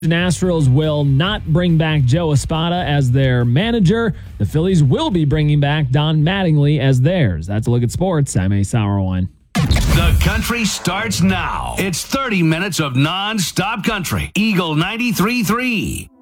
Astros will not bring back Joe Espada as their manager. The Phillies will be bringing back Don Mattingly as theirs. That's a look at sports. I'm Ace Sauerwein. The country starts now. It's 30 minutes of non-stop country. Eagle 93.3.